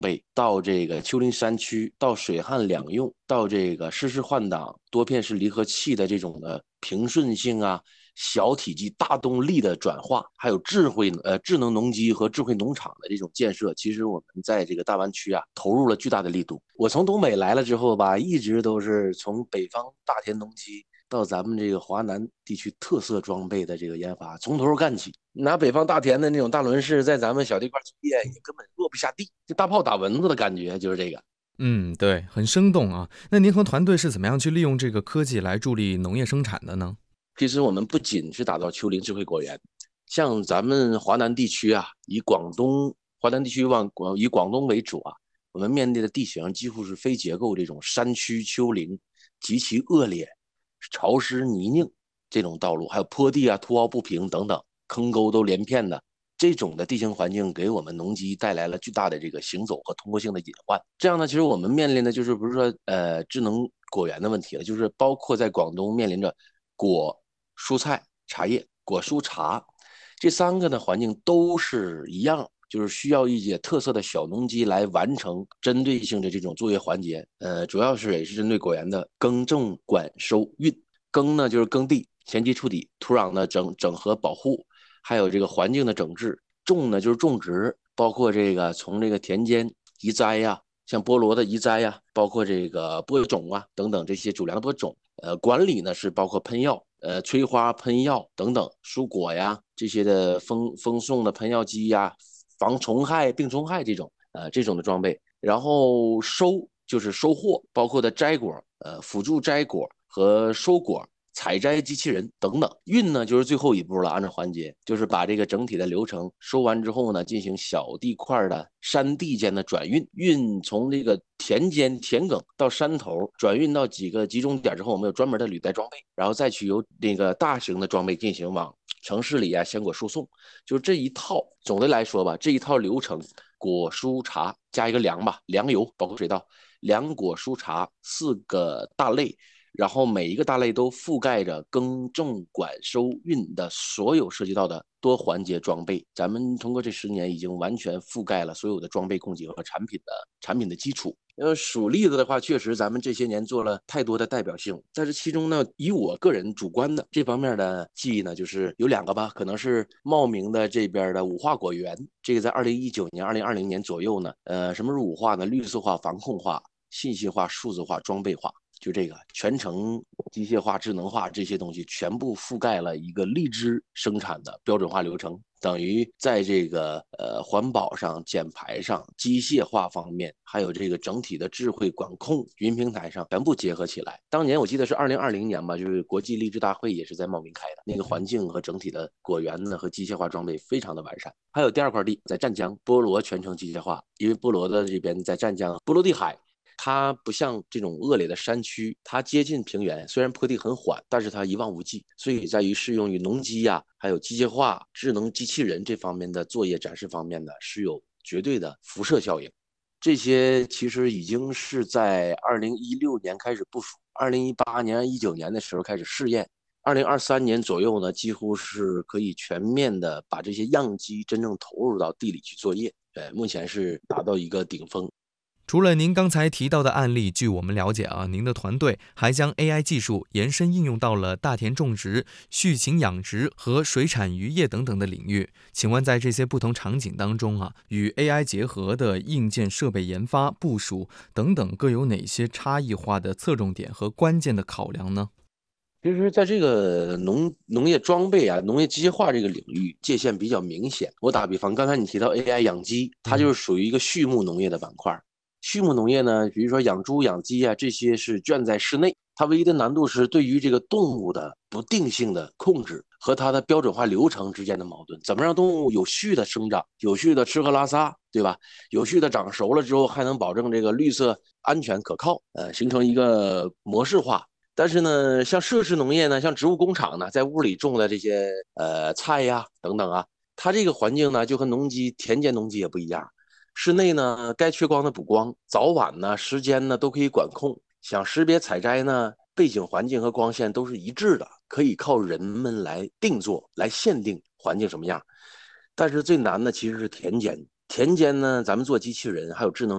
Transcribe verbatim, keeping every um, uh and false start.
备，到这个丘陵山区，到水旱两用，到这个湿式换挡、多片式离合器的这种的平顺性啊，小体积大动力的转化，还有智慧呃智能农机和智慧农场的这种建设，其实我们在这个大湾区啊投入了巨大的力度。我从东北来了之后吧，一直都是从北方大田农机到咱们这个华南地区特色装备的这个研发，从头干起。拿北方大田的那种大轮式在咱们小地块作业，也根本落不下地，就大炮打蚊子的感觉就是这个。 嗯，对，很生动啊。那您和团队是怎么样去利用这个科技来助力农业生产的呢？ 其实我们不仅是打造丘陵智慧果园，像咱们华南地区啊，以广东华南地区往广以广东为主啊，我们面对的地形几乎是非结构这种山区丘陵极其恶劣、潮湿泥泞这种道路，还有坡地啊、凸凹不平等等，坑沟都连片的。这种的地形环境给我们农机带来了巨大的这个行走和通过性的隐患。这样呢，其实我们面临的就是不是说呃智能果园的问题了，就是包括在广东面临着果、蔬菜、茶叶、果蔬茶这三个呢环境都是一样，就是需要一些特色的小农机来完成针对性的这种作业环节。呃，主要是也是针对果园的耕种、管收、运。耕呢就是耕地、前期处理、土壤的整整合保护，还有这个环境的整治。种呢就是种植，包括这个从这个田间移栽呀、啊，像菠萝的移栽呀、啊，包括这个播种啊等等这些主粮播种。呃，管理呢是包括喷药，呃，催花、喷药等等，蔬果呀这些的风风送的喷药机呀，防虫害、病虫害这种，呃，这种的装备。然后收就是收获，包括的摘果，呃，辅助摘果和收果。采摘机器人等等，运呢就是最后一步了，按照环节就是把这个整体的流程收完之后呢，进行小地块的山地间的转运，运从这个田间田埂到山头，转运到几个集中点之后，我们有专门的履带装备，然后再去由那个大型的装备进行往城市里啊鲜果输送，就是这一套。总的来说吧，这一套流程，果蔬茶加一个粮吧，粮油包括水稻，粮果蔬茶四个大类。然后每一个大类都覆盖着耕种、管收、运的所有涉及到的多环节装备。咱们通过这十年已经完全覆盖了所有的装备供给和产品的产品的基础。呃，数例子的话，确实咱们这些年做了太多的代表性，在这其中呢，以我个人主观的这方面的记忆呢，就是有两个吧，可能是茂名的这边的五化果园，这个在二零一九年、二零二零年左右呢，呃，什么是五化呢？绿色化、防控化、信息化、数字化、装备化。就这个全程机械化、智能化这些东西全部覆盖了一个荔枝生产的标准化流程，等于在这个呃环保上、减排上、机械化方面，还有这个整体的智慧管控云平台上全部结合起来。当年我记得是二零二零年吧，就是国际荔枝大会也是在茂名开的，那个环境和整体的果园呢和机械化装备非常的完善。还有第二块地在湛江，菠萝全程机械化，因为菠萝的这边在湛江波罗的海。它不像这种恶劣的山区，它接近平原，虽然坡地很缓，但是它一望无际，所以在于适用于农机呀、啊，还有机械化、智能机器人这方面的作业展示方面呢，是有绝对的辐射效应。这些其实已经是在二零一六年开始部署，二零一八年、一九年的时候开始试验，二零二三年左右呢，几乎是可以全面的把这些样机真正投入到地里去作业。呃，目前是达到一个顶峰。 除了您刚才提到的案例，据我们了解啊，您的团队还将 A I 技术延伸应用到了大田种植、畜禽养殖和水产渔业等等的领域。请问，在这些不同场景当中啊，与 A I 结合的硬件设备研发、部署等等，各有哪些差异化的侧重点和关键的考量呢？ 其实，在这个农农业装备啊、农业机械化这个领域，界限比较明显。我打比方，刚才你提到 A I 养鸡，它就是属于一个畜牧农业的板块。畜牧农业呢，比如说养猪、养鸡啊，这些是圈在室内，它唯一的难度是对于这个动物的不定性的控制和它的标准化流程之间的矛盾。怎么让动物有序的生长、有序的吃喝拉撒，对吧？有序的长熟了之后，还能保证这个绿色、安全、可靠，呃，形成一个模式化。但是呢，像设施农业呢，像植物工厂呢，在屋里种的这些呃菜呀等等啊，它这个环境呢就和农机、田间农机也不一样。室内呢，该缺光的补光，早晚呢、时间呢都可以管控。想识别采摘呢，背景环境和光线都是一致的，可以靠人们来定做、来限定环境什么样。但是最难的其实是田间，田间呢，咱们做机器人还有智能。